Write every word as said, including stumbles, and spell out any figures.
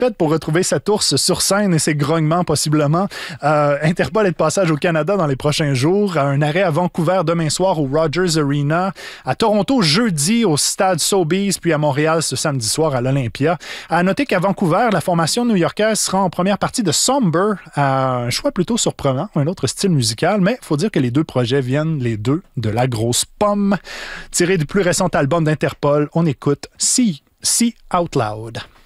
pète pour retrouver cette ours sur scène et ses grognements possiblement. Euh, Interpol est de passage au Canada dans les prochains jours. Un arrêt à Vancouver demain soir au Rogers Arena. À Toronto jeudi au Stade Sobeys, puis à Montréal ce samedi soir à l'Olympia. À noter qu'à Vancouver, la formation new-yorkaise sera en première partie de Somber. Un choix plutôt surprenant, un autre style musical, mais il faut dire que les deux projets viennent, les deux, de la grosse pomme. Tiré du plus récent album d'Interpol, on écoute See, See Out Loud.